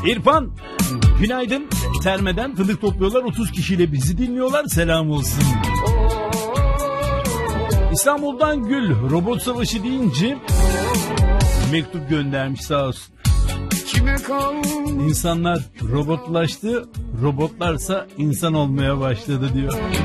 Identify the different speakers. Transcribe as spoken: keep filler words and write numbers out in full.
Speaker 1: İrfan, günaydın. Termeden fındık topluyorlar. otuz kişiyle bizi dinliyorlar. Selam olsun. İstanbul'dan Gül, robot savaşı deyince mektup göndermiş, sağ olsun. İnsanlar robotlaştı, robotlarsa insan olmaya başladı diyor.